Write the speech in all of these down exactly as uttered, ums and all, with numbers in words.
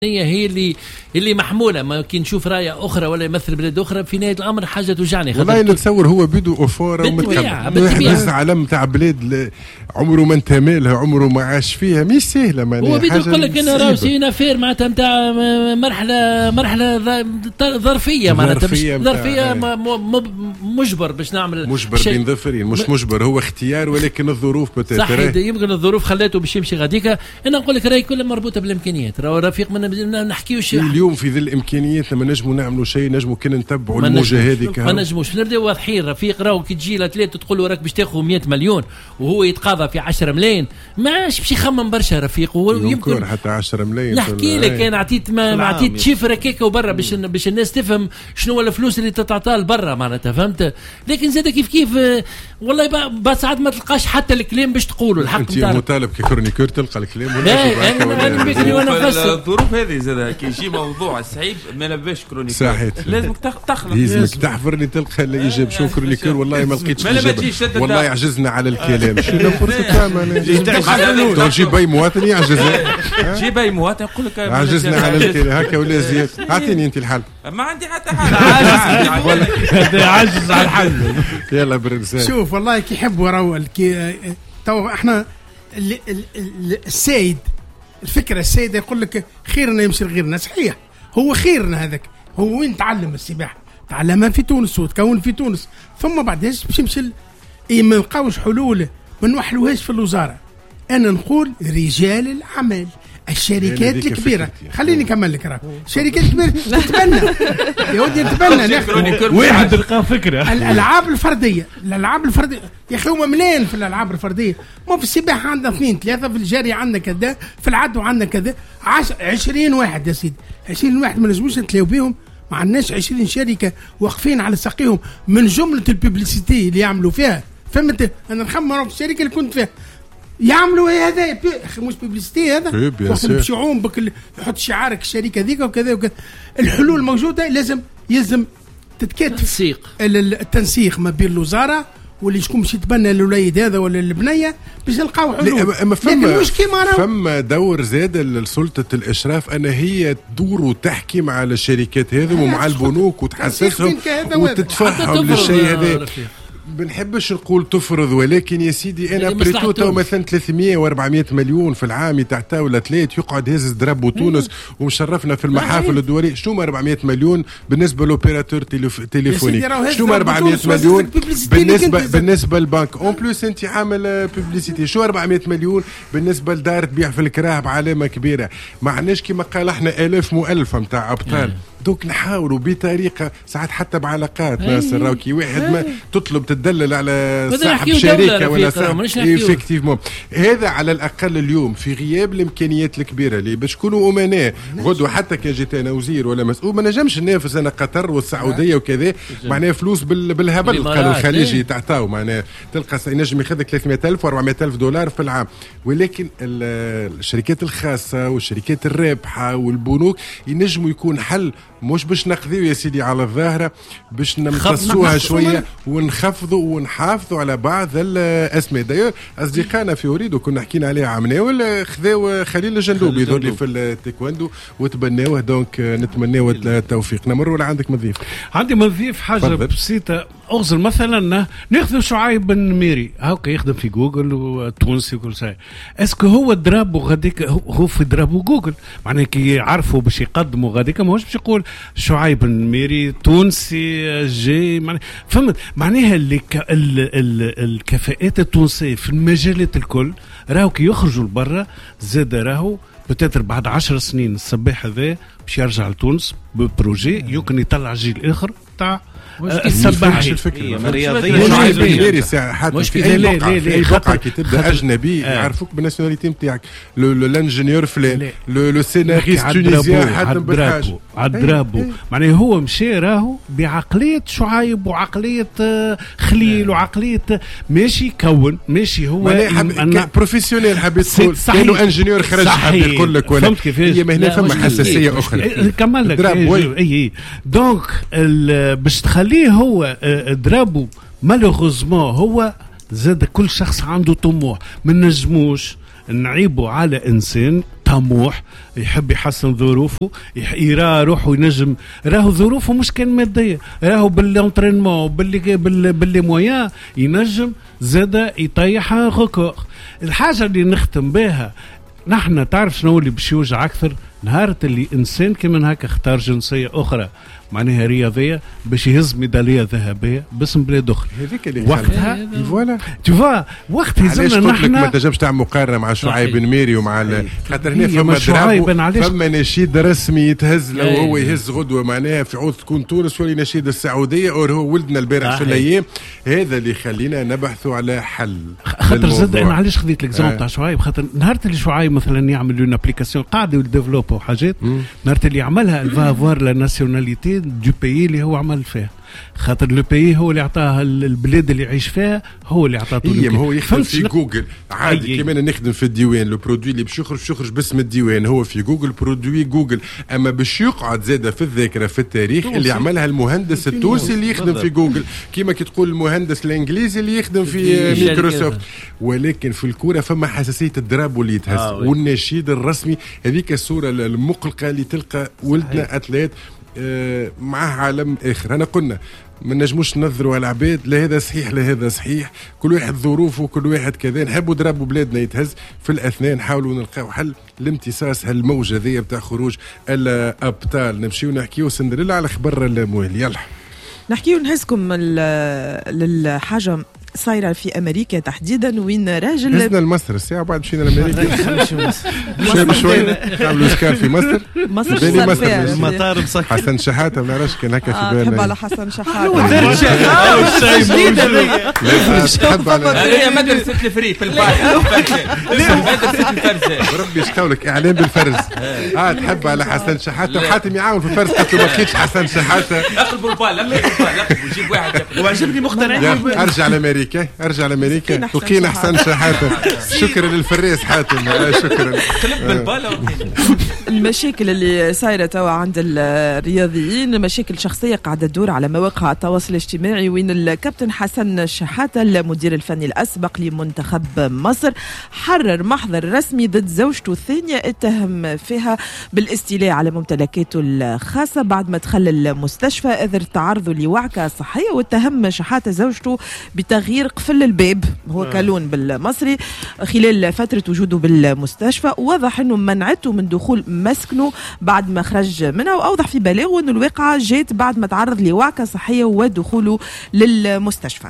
هي اللي اللي محموله. ما كي نشوف رايه اخرى ولا يمثل بلاد اخرى في نهايه الامر حاجه توجعني. والله نتصور هو بدو اوفوره ومتهز علم تاع بلاد عمره ما انتمى لها، عمره ما عاش فيها، مش سهله. ما هو بدو يقول لك انا راهو سينا فير معناتها نتاع مرحله مرحله ظرفيه، معناتها مش ظرفيه مجبر باش نعمل مجبر بين ظفرين، مش مجبر، هو اختيار ولكن الظروف صح. يمكن الظروف خلاته باش يمشي غاديك. انا نقول لك راهي كلها مربوطه بالامكانيات. راهو رفيق ما نحكيوش اليوم في ذي الامكانيات لما نجموا نعملوا شيء، نجموا كنا نتبعوا الموجه هذيك. ما نجموش نبداو واضحين. رفيق راهو كي تجي لثلاثه تقول له راك باش تاخذ مئة مليون وهو يتقاضى في عشرة ملايين، ماش باش يخمم برشا رفيق. ويمكن حتى عشرة ملايين نحكي لك انا عطيت ما عطيت شفره كيكه وبرا باش باش الناس تفهم شنو هو الفلوس اللي تتعطى لبرا معناتها، فهمت؟ لكن زاد كيف كيف والله بعد ساعات ما تلقاش حتى الكلام باش تقولوا الحق. انت مطالب ككرونيكور تلقى الكلام ولا انا بكري وانا نفسر الظروف هذه زاد كي يجي موضوع صعيب ما لباش كرونيكور لازمك تخلط، لازمك تحفرني تلقى اللي يجيب شو كرونيكور. والله ما لقيتش والله عجزنا على الكلام. شنو فرصه تاعنا جيب اي مواطن يعجز، جيب اي مواطن يقول لك عجزنا على الكلام هكا ولا زياد. اعطيني انت الحل. ما عندي حتى حل عاجز على الحل. يلا برنسان. شوف والله كي يحبوا راهو تو احنا السيد الفكره السيده يقول لك خيرنا يمشي لغيرنا. صحيح هو خيرنا هذاك. هو وين تعلم السباحه؟ تعلمها في تونس وتكون في تونس، ثم بعدهاش باش يمشي اي ما نلقاوش حلول ما نوحلوهاش في الوزاره. انا نقول رجال الاعمال الشركات الكبيره. خليني نكمل لك. راه الشركات الكبيره تتبنى يا ودي تتبنى واحد لقى فكره. الالعاب الفرديه الالعاب الفرديه يا اخي هما مليان في الالعاب الفرديه. مو في السباحه عندنا اثنين ثلاثه، في الجري عندنا كذا، في العدو عندنا كذا، عشرين واحد يا سيدي. عشرين واحد ما نجموش نتلاقوا بهم. ما عندناش عشرين شركه واقفين على ساقيهم من جمله الببليسيتي اللي يعملوا فيها. فهمت؟ انا نخمم في الشركه اللي كنت فيها يعملوا ايه هذا اخي مش ببليستي هذا وقت بشعوم بك يحط شعارك الشركه ذيك وكذا وكذا. الحلول موجوده، لازم يلزم تتكاتف التنسيق التنسيق ما بين الوزاره واللي شكون باش يتبنى الوليد هذا ولا البنيه باش نلقاو حلول. اما فما فما دور زاد لسلطه الاشراف ان هي تدور وتحكي مع الشركات هذه ومع البنوك وتحسسهم وتدفعهم للشيء هذا. بنحبش نقول تفرض، ولكن يا سيدي انا بريتو تو مثلا ثلاثمية وأربعمية مليون في العام يتعطى ولا ثلاث يقعد هز درب وتونس ومشرفنا في المحافل الدوليه. شنو أربعمية مليون بالنسبه لوبيراتور تليفوني؟ شنو أربعمية مليون بالنسبه بالنسبه للبنك اون بلوس انت عامل بوبليسيتي؟ شو أربعمية مليون بالنسبه لدار تبيع في الكراه بعلامه كبيره؟ ما عندناش كما قال احنا الاف مؤلفه نتاع ابطال. دوك نحاولوا بطريقه ساعات حتى بعلاقات ناصر راهو كي واحد ما تطلب تدلل على صاحب شركه ولا صاحب ايفيكتيفمون. هذا على الاقل اليوم في غياب الامكانيات الكبيره اللي باش تكونوا امناء غدوه حتى كان جيت انا وزير ولا مسؤول ما نجمش ننافس انا قطر والسعوديه وكذا معناها فلوس بالهبل. قال الخليجي تعطاو معناها تلقى ينجم ياخذ ثلاثمية ألف وأربعمية ألف دولار في العام. ولكن الشركات الخاصه والشركات الرابحه والبنوك ينجموا يكون حل مش باش نقضيو يا سيدي على الظاهرة، باش نمتصوها شوية ونخفضوا ونحافظوا على بعض الأسماء. داير أصدقائنا في أوريدو كنا حكينا عليها عمناول خذاو خليل الجندوبي يدور لي في التايكواندو وتبناوه. دونك نتمناو التوفيق. نمر ولا عندك مضيف؟ عندي مضيف حاجة بسيطة. أغزر مثلا ناخذ شعيب بن ميري هاكا يخدم في جوجل وتونسي وكل شيء. اسكو هو درابو غاديك هو في درابو جوجل معناه كي يعرفوا باش يقدموا غاديك ماهوش باش يقول شعيب بن ميري تونسي جي معناه. فهمت معناها اللي ك... ال... ال... الكفاءات التونسية في المجالات الكل راهو كي يخرجوا لبرا زاد راهو بتاتر بعد عشر سنين السباح هذا باش يرجع لتونس ببروجي يمكن يطلع جيل آخر تاع السباحين الرياضيين. مش في اي بقعه كي تبدا اجنبي يعرفوك بالناسيوناليتي نتاعك. لو فلان لو سيناريست تونيزيان حتى بالحاجه عالدرابو معناه هو مشى راهو بعقليه شعيب وعقليه خليل وعقليه ماشي كون ماشي هو بروفيسيونيل. حبيت تقول كانه انجينيور خرج حبيت يقول لك ولا هي مهنه فما حساسيه اخرى. كمل لك اي دونك باش تخليه هو درابو مالوغوزمون هو زاد كل شخص عنده طموح. ما نجموش نعيبوا على انسان طموح يحب يحسن ظروفه يرى روحه ينجم راهو ظروفه مش كان ماديه راهو بالانترينمون باللي باللي باللي مويان ينجم زاد يطيحها غكور. الحاجه اللي نختم بها نحن تعرف شنو اللي باش يوجع اكثر نهار اللي انسان كمان هكا اختار جنسيه اخرى معناها رياضيه باش يهز ميداليه ذهبيه باسم بلاد اخرى هذيك اللي وقتها فوالا تو فوا وقت يلزمنا نحن ما تنجمش تعمل مقارنه مع شعيب بن ميري ومع خاطر هنا فما دراب فما نشيد رسمي يتهز لو هو يهز غدوه معناها في عود تكون تونس ولا نشيد السعوديه او هو ولدنا البارح في الايام هذا اللي يخلينا نبحثوا على حل. خاطر زاد انا علاش خذيت ليكزومبل تاع شعيب خاطر نهار اللي شعيب مثلا يعمل اون ابليكاسيون قاعد يديفلوبو حاجات نهار اللي يعملها الفا فوار لا ناسيوناليتي دو بيي اللي هو عمل فيها خاطر لو بيي هو اللي عطاه البلاد اللي يعيش فيها هو اللي عطاه طول الوقت. هو يخدم في جوجل عادي كمان نخدم في الديوان لو برودوي اللي باش يخرج باش يخرج باسم الديوان هو في جوجل برودوي جوجل اما باش يقعد زاده في الذاكره في التاريخ توسي. اللي عملها المهندس التونسي اللي يخدم في جوجل كيما كي تقول المهندس الانجليزي اللي يخدم في مايكروسوفت. ولكن في الكوره فما حساسيه الدراب واللي يتهز آه والنشيد الرسمي هذيك الصوره المقلقه اللي تلقى ولدنا اتليت آه معاه عالم اخر. انا قلنا ما نجموش ننظروا على العباد لا هذا صحيح لا هذا صحيح كل واحد ظروفه كل واحد كذا نحبوا درابوا بلادنا يتهز في الاثنين نحاولوا نلقاو حل لامتصاص هالموجه ذي بتاع خروج الابطال. نمشيو نحكيو سندريلا على خبر الموال يلا نحكيو نهزكم للحاجه صايره في امريكا تحديدا وين راجل هزنا لمصر الساعه بعد مشينا لامريكا شوي بشوي نعملوا سكان في مصر مصر بالي مصر المطار مسكر حسن شحاته ما نعرفش كان هكا في بالنا نحب على حسن شحاته تحب على هي مدرسه الفري في البحر مدرسه الفرز ربي يشكاولك اعلام بالفرز اه تحب على حسن شحاته وحاتم يعاون في الفرز قلت له ما لقيتش حسن شحاته اقلبوا البال اقلبوا البال وجيب واحد وعجبني مقتنع ارجع لامريكا ارجع لامريكا لقينا حسن شحاته شكرا للفراس حاتم شكرا قلب البال. المشاكل اللي صايره توا عند الرياضيين مشاكل شخصيه قاعده تدور على مواقع التواصل الاجتماعي وين الكابتن حسن شحاته المدير الفني الاسبق لمنتخب مصر حرر محضر رسمي ضد زوجته الثانيه اتهم فيها بالاستيلاء على ممتلكاته الخاصه بعد ما دخل المستشفى اثر تعرضه لوعكه صحيه واتهم شحاته زوجته بتغيير قفل الباب هو كالون بالمصري خلال فتره وجوده بالمستشفى ووضح انه منعته من دخول مسكنه بعد ما خرج منها واوضح في بلاغه انه الواقعه جات بعد ما تعرض لوعكه صحيه ودخوله للمستشفى.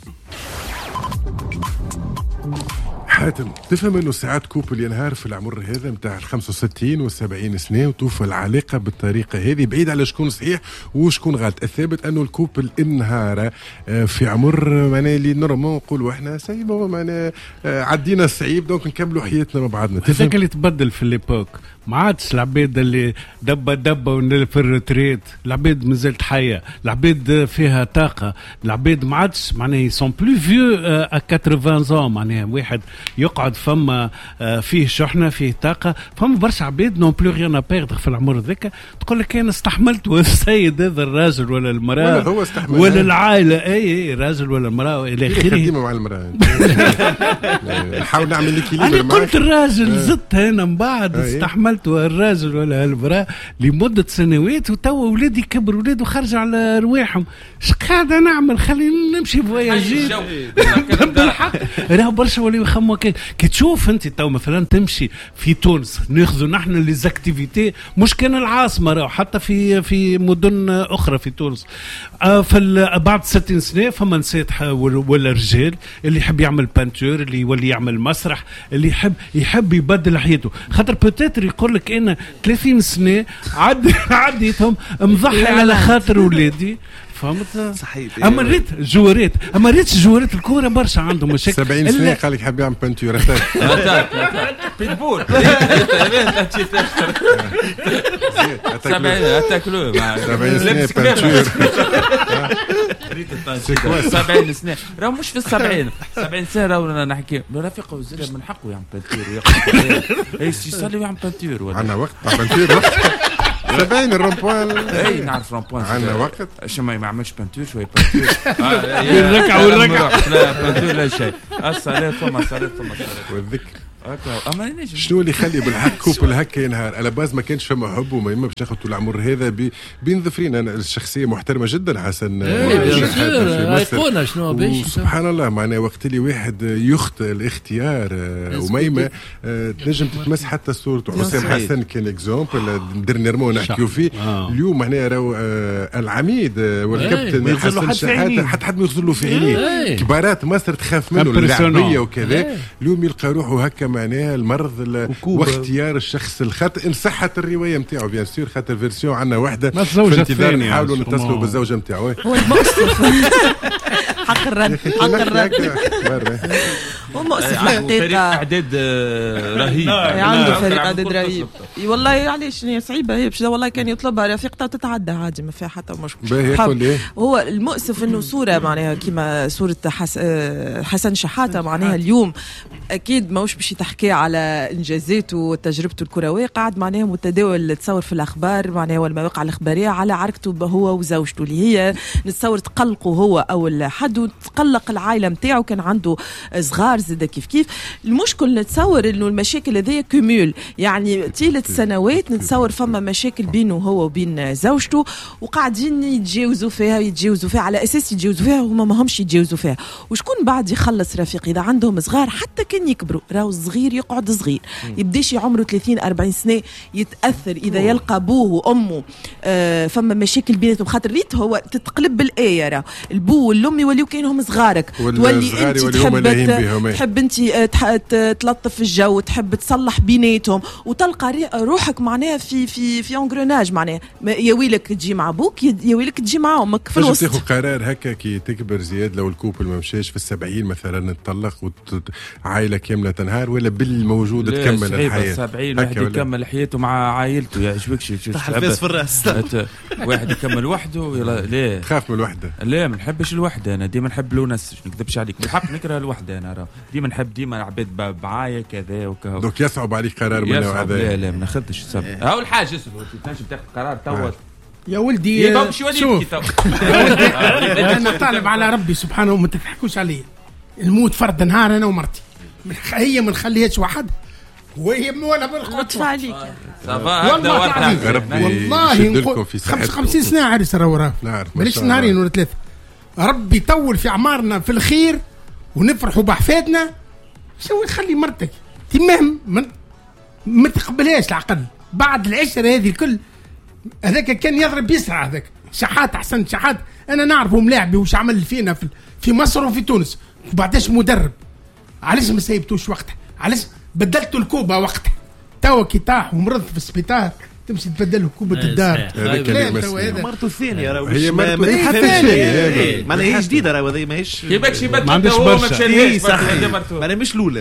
حاتم تفهم انه ساعات كوبل ينهار في العمر هذا نتاع خمسة وستين وسبعين سنه وتوفى العلاقه بالطريقه هذه بعيد على شكون صحيح وشكون غلط. الثابت انه الكوبل انهار في عمر معناه اللي نورمال نقولوا احنا سيبوا معناه عدينا الصعيب دونك نكملوا حياتنا مع بعضنا. هذاك اللي تبدل في ليبوك ما عادش العباد اللي دبه دبه في الريتريت العباد مازالت حيه العباد فيها طاقه العباد ما عادش معناه سون بلو فيو ا ثمانين ans معناها واحد يقعد فما فيه شحنه فيه طاقه فما برشا عباد نون بلو ريان ابيردر في العمر ذاك تقول لك انا استحملت السيد هذا الراجل ولا المراه ولا هو استحمل ولا العائله اي الراجل ولا المراه الى اخره ديما مع المراه نحاول نعمل ليكيليبر انا قلت الراجل زدت هنا من بعد استحملت الراجل ولا المراه لمده سنوات وتوا اولادي كبروا اولاد وخرجوا على رواحهم اش قاعده نعمل خلينا نمشي فواياجي بالحق راه برشا ولا يخموا كي تشوف انت تو مثلا تمشي في تونس ناخذوا نحن لي زاكتيفيتي مش كان العاصمه راه حتى في في مدن اخرى في تونس آه في بعد ستين سنه فما نسيت ولا رجال اللي يحب يعمل بانتور اللي يولي يعمل مسرح اللي يحب يحب يبدل حياته خاطر بوتيتر يقول لك انا ثلاثين سنه عد عديتهم مضحي على خاطر ولادي فهمت صحيح. اما ريت جوارات اما ريت جوارات الكوره برشا عندهم مشاكل سبعين سنه قال لك حاب يعمل بانتور بيتبول سبعين اتاكلوه سبعين سنه بانتور سبعين سنه راه مش في السبعين سبعين سنه راه نحكي رفيق وزير من حقه يعمل بانتور اي يصلي ويعمل بانتور عندنا وقت بانتور سبعين الرومبوان اي نعرف رومبوان عندنا وقت عشان ما يعملش بانتور شويه بانتور الركعه والركعه لا بانتور لا شيء الصلاه ثم الصلاه ثم الصلاه والذكر شنو اللي يخلي بالحق كوبل هكا ينهار؟ على باز ما كانش فما حب وما يما باش ناخذ طول العمر هذا بين ظفرين. انا الشخصيه محترمه جدا حسن ايقونه شنو باش سبحان الله. معناها وقت اللي واحد يخطئ الاختيار وميمه تنجم تتمس حتى صورته. حسام حسن كان اكزومبل درنيرمون نحكيو فيه اليوم. معناها راهو العميد والكابتن حسن شحاته حتى حد ما يغزر له في عينيه. كبارات مصر تخاف منه اللاعبيه وكذا. اليوم يلقى روحه هكا معناها المرض واختيار الشخص الخاطئ. ان صحت الروايه نتاعو بيان سور خاطر فيرسيون عندنا واحده في انتظار نحاولوا نتصلوا بالزوجه نتاعو. هو المؤسف حق الرد حق الرد هو مؤسف الحقيقه. اعداد رهيب عنده فريق اعداد رهيب والله. علاش يعني صعيبه هي والله كان يطلبها رفيقته وتتعدى عادي ما فيها حتى مشكل. هو المؤسف انه صوره معناها كيما صوره حسن شحاته معناها اليوم اكيد ماهوش باش تحكي على انجازاته وتجربته الكرويه. قاعد معناها متداول تصور في الاخبار معناها والمواقع الاخباريه على عركته هو وزوجته اللي هي نتصور تقلقوا هو اول حد وتقلق العائله نتاعو. كان عنده صغار زاد كيف كيف. المشكل نتصور انه المشاكل هذيا كوميول يعني طيله سنوات نتصور فما مشاكل بينه هو وبين زوجته وقاعدين يتجاوزوا فيها يتجاوزوا فيها على اساس يتجاوزوا فيها وهما ما همش يتجاوزوا فيها. وشكون بعد يخلص رفيق اذا عندهم صغار حتى كان يكبروا راهو الصغير يقعد صغير يبداش عمره ثلاثين أربعين سنه يتاثر اذا يلقى ابوه وامه آه فما مشاكل بيناتهم. خاطر ريت هو تتقلب بالايه راه البو والام يوليو كانهم صغارك تولي انت تحب تحب انت تلطف الجو تحب تصلح بيناتهم وتلقى روحك معناها في في في انغروناج معناها يا ويلك تجي مع ابوك يا ويلك تجي مع امك في الوسط. تاخذ قرار هكا كي تكبر زياد لو الكوبل ما مشاش في السبعين مثلا نتطلق وعائله كامله تنهار ولا بالموجود تكمل الحياه؟ سبعين واحد يكمل حياته مع عائلته يعجبكش تحفز في الراس. واحد يكمل وحده ليه تخاف من الوحده؟ لا ما نحبش الوحده. انا ديما نحب الونس ما نكذبش عليك بالحق نكره الوحده. انا راه ديما نحب ديما عباد بعاية كذا وكذا. دوك يصعب عليك قرار من هذا؟ لا لا ما ناخذش سبب. اول حاجه تنجم تاخذ قرار توا يا ولدي. شوف انا طالب على ربي سبحانه وما تضحكوش علي. الموت فرد نهار انا ومرتي هي ما نخليهاش واحد وهي ولا بالخطف عليك والله والله خمسين سنه عرس راه ماليش نهارين ولا ثلاثه. ربي يطول في اعمارنا في الخير ونفرحوا باحفادنا. شو يخلي مرتك تمام من ما تقبلهاش العقل بعد العشره هذه الكل. هذاك كان يضرب يسرع هذاك شحات احسن شحات انا نعرفه ملاعبي وش عمل فينا في في مصر وفي تونس وبعدش مدرب. علاش ما سيبتوش وقتها؟ علاش بدلتوا الكوبا وقتها؟ توا كي طاح ومرض في السبيطار تمشي تبدل كوبة الدار. مرته الثانية راه هي مرته الثانية معناها هي جديدة راه هذه ماهيش كيفاش يبدل هو ما مشانيش معناها مش الأولى.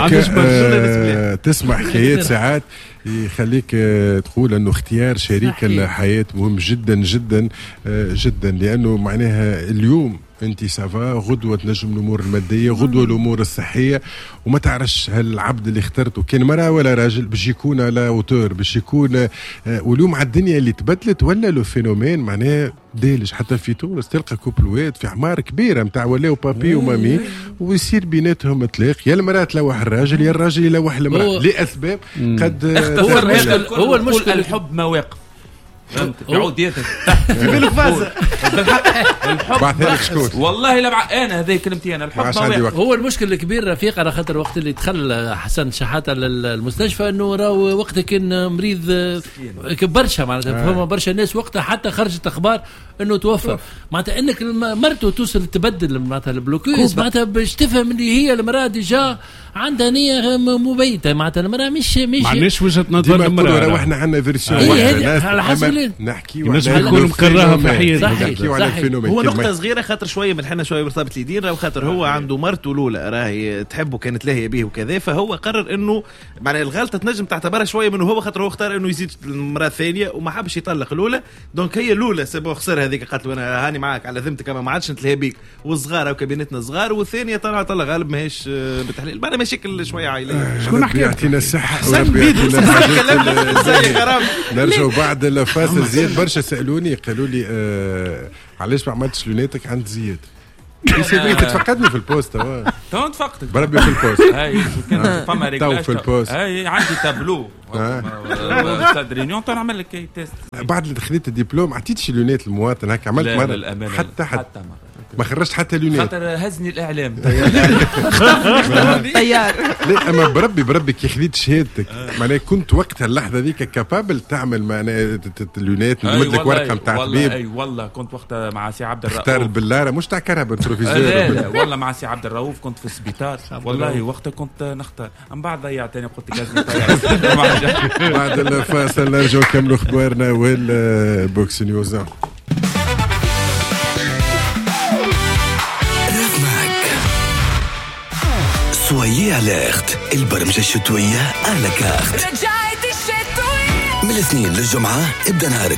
تسمع حكايات ساعات يخليك تقول انه اختيار شريك الحياة مهم جدا جدا جدا لانه معناها اليوم انت سافا غدوه تنجم الامور الماديه غدوه الامور الصحيه وما تعرفش هل العبد اللي اخترته كان مرأة ولا راجل باش يكون على اوتور باش يكون. واليوم على الدنيا اللي تبدلت ولا لو فينومين معناه دالج حتى في تونس تلقى كوبلوات في اعمار كبيره نتاع ولاو بابي ومامي ويصير بيناتهم اطلاق يا المراه تلوح الراجل يا الراجل يلوح المراه لاسباب قد هو المشكل هو المشكل الحب مواقف يعود ديتك في بالك فازة الحب والله لا انا هذه كلمتي انا الحب هو المشكل الكبير رفيق على خاطر وقت اللي دخل حسن شحاته للمستشفى انه راهو وقتها كان مريض برشا معناتها فما برشا ناس وقتها حتى خرجت اخبار انه توفى معناتها انك مرته توصل تبدل معناتها البلوكوز معناتها باش تفهم اللي هي المراه ديجا عندها نيه مبيته معناتها المراه مش مش معليش وجهه نظر المراه احنا عندنا فيرسيون على حسب نحكي نجم نكون مكرهها في حياتنا نحكيو على الفينومين. هو نقطه صغيره خاطر شويه من حنا شويه مرتبط اليدين راهو خاطر هو عنده مرته الاولى راهي تحبه كانت لاهيه به وكذا فهو قرر انه معناها الغلطه تنجم تعتبرها شويه منه هو خاطر هو اختار انه يزيد المراه الثانيه وما حبش يطلق الاولى دونك هي الاولى سبب خسر هذيك قالت له انا هاني معاك على ذمتك ما عادش نتلهي بيك والصغار وكابينتنا صغار والثانيه طلع طلع غالب ماهيش بالتحليل بعد مشاكل شويه عائليه. شكون حكى يعطينا الصحه وربي يعطينا نرجعوا بعد الفاصل. زياد برشا سالوني قالوا لي آه علاش ما عملتش لوناتك عند زياد سيدي تفقدني في البوست تو تفقدك بربي في البوست. هاي كان فما ريجلاج في البوست. هاي عندي تابلو استاد رينيون تو نعمل لك تيست. بعد اللي خذيت الدبلوم ما عطيتش لونيت المواطن هكا عملت مره حتى حتى ما خرجت حتى لونيت خاطر هزني الاعلام طيار. لا اما بربي بربي كي خذيت شهادتك معناها كنت وقتها اللحظه ذيك كابابل تعمل معناها اللونيت نمد لك ورقه نتاع طبيب. اي والله كنت وقتها مع سي عبد الرؤوف اختار البلاره مش تاع كرهبه بروفيسور. لا لا والله مع سي عبد الرؤوف كنت في السبيطار والله وقتها كنت نختار من بعد ضيعتني قلت لازم بعد الفاصل نرجعوا نكملوا اخبارنا والبوكس نيوز. سويي اليرت البرمجة الشتوية على كارت. من الاثنين للجمعة ابدأ نهارك